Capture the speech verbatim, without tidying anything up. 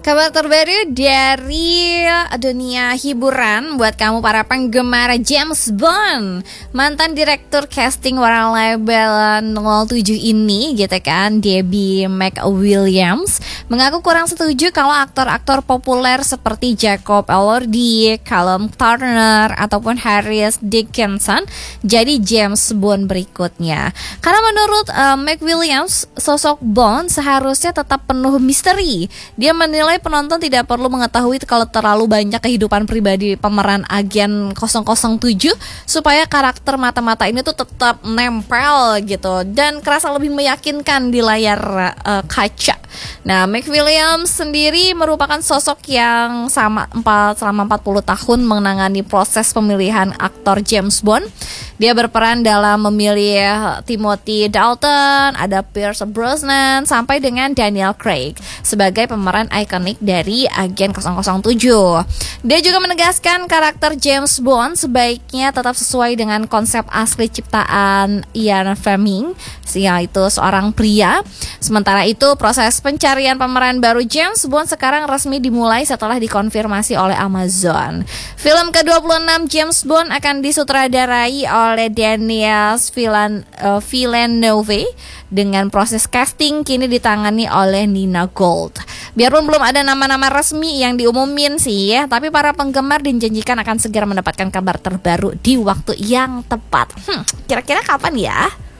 Kabar terbaru dari dunia hiburan buat kamu para penggemar James Bond. Mantan direktur casting warna label nol tujuh ini gitu kan, Debbie McWilliams, mengaku kurang setuju kalau aktor-aktor populer seperti Jacob Elordi, Callum Turner ataupun Harris Dickinson jadi James Bond berikutnya. Karena menurut uh, McWilliams, sosok Bond seharusnya tetap penuh misteri. Dia menilai penonton tidak perlu mengetahui kalau terlalu banyak kehidupan pribadi pemeran agen nol nol tujuh supaya karakter mata-mata ini tuh tetap nempel gitu dan kerasa lebih meyakinkan di layar uh, kaca. Nah, McWilliams sendiri merupakan sosok yang sama empat, selama empat puluh tahun menangani proses pemilihan aktor James Bond. Dia berperan dalam memilih Timothy Dalton, ada Pierce Brosnan, sampai dengan Daniel Craig sebagai pemeran ikonik dari agen nol nol tujuh. Dia juga menegaskan karakter James Bond sebaiknya tetap sesuai dengan konsep asli ciptaan Ian Fleming, yaitu seorang pria. Sementara itu, proses pencarian pemeran baru James Bond sekarang resmi dimulai setelah dikonfirmasi oleh Amazon. Film ke dua puluh enam James Bond akan disutradarai oleh Denis Villan, uh, Villeneuve dengan proses casting kini ditangani oleh Nina Gold. Biarpun belum ada nama-nama resmi yang diumumin sih ya, tapi para penggemar dijanjikan akan segera mendapatkan kabar terbaru di waktu yang tepat. Hmm, kira-kira kapan ya?